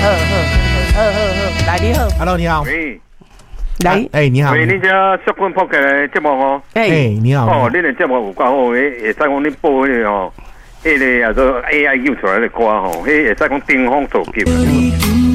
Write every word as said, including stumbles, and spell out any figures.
好好好好，来你好 ，Hello， 你好。 喂， 来， 哎，你好。 喂，你这小坤podcast的节目哦。 哎，你好。 哦，你的节目有够好，诶，会使讲你播迄个哦，迄个叫做 A I 救出来的歌吼，迄会使讲顶峰造极。